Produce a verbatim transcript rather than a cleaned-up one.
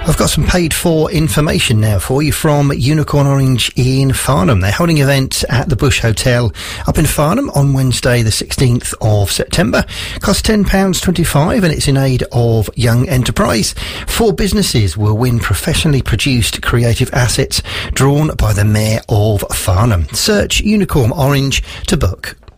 I've got some paid-for information now for you from Unicorn Orange in Farnham. They're holding an event at the Bush Hotel up in Farnham on Wednesday the sixteenth of September. Costs ten pounds twenty-five and it's in aid of young enterprise. Four businesses will win professionally produced creative assets drawn by the Mayor of Farnham. Search Unicorn Orange to book.